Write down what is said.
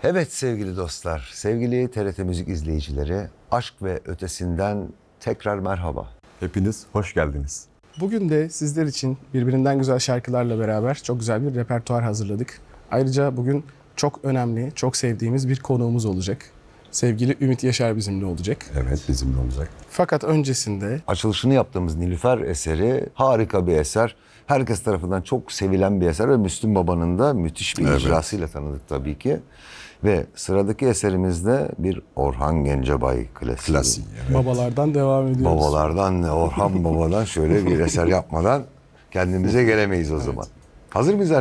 Evet sevgili dostlar, sevgili TRT Müzik izleyicileri, Aşk ve Ötesinden tekrar merhaba. Hepiniz hoş geldiniz. Bugün de sizler için birbirinden güzel şarkılarla beraber çok güzel bir repertuar hazırladık. Ayrıca bugün çok önemli, çok sevdiğimiz bir konuğumuz olacak. Sevgili Ümit Yaşar bizimle olacak. Evet, bizimle olacak. Fakat öncesinde Açılışını yaptığımız Nilüfer eseri harika bir eser. Herkes tarafından çok sevilen bir eser ve Müslüm Baba'nın da müthiş bir icrasıyla tanıdık tabii ki. Ve sıradaki eserimizde bir Orhan Gencebay klasiği. Klasik. Evet. babalardan devam ediyoruz. Babalardan, Orhan Baba'dan şöyle bir eser yapmadan kendimize gelemeyiz o zaman. Hazır mıyız